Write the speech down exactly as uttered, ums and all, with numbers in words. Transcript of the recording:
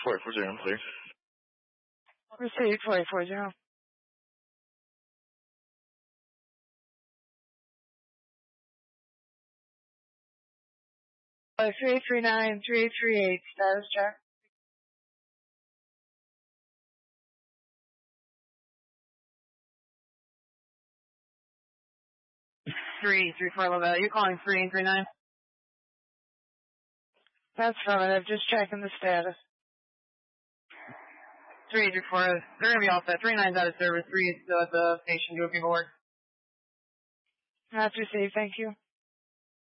four four zero, clear. Received four eight four zero. Uh, three eight three nine, three eight three eight, status check. three three four Lavelle, you're calling three eight three nine? That's affirmative, just checking the status. three eight three four, they're going to be all set. three nine's out of service, three is still at the station doing paperwork. That's received, thank you.